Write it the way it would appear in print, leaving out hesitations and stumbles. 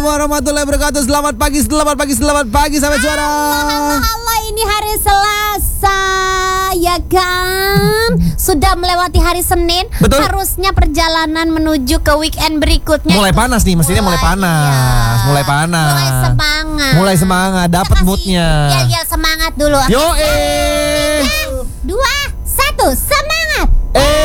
Warahmatullahi wabarakatuh. Selamat pagi sahabat suara. Halo, ini hari Selasa, ya kan? Sudah melewati hari Senin. Betul. Harusnya perjalanan menuju ke weekend berikutnya. Mulai panas nih, mestinya mulai panas. Iya. Mulai panas. Mulai semangat. Dapat moodnya. Ya semangat dulu. Yo, 3, 2, 1, semangat.